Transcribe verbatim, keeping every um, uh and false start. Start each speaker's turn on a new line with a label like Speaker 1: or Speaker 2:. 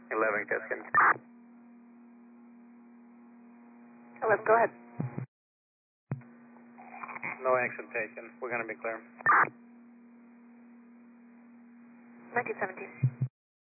Speaker 1: eleven, Kiskin.
Speaker 2: eleven, go ahead.
Speaker 1: No action taken. We're going to be clear.
Speaker 2: nineteen seventeen.